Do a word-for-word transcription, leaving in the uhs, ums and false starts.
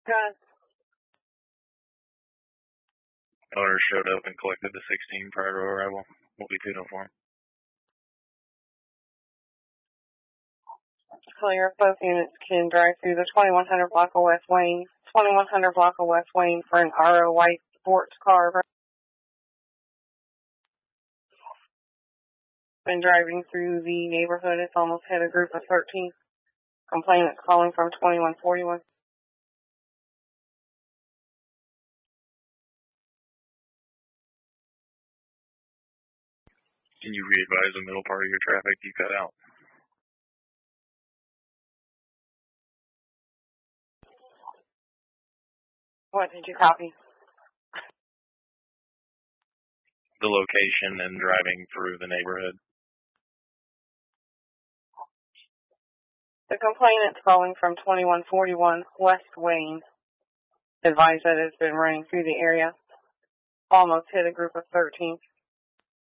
Good. Owner showed up and collected the sixteen prior to arrival. We'll be two for him. Clear. Both units can drive through the twenty-one hundred block of West Wayne. twenty-one hundred block of West Wayne for an R O white sports car. Been driving through the neighborhood. It's almost hit a group of thirteen. Complainants calling from twenty-one forty-one. Can you re-advise the middle part of your traffic you cut out? What did you copy? The location and driving through the neighborhood. The complainant's calling from twenty-one forty-one West Wayne. Advised that it's been running through the area. Almost hit a group of thirteen.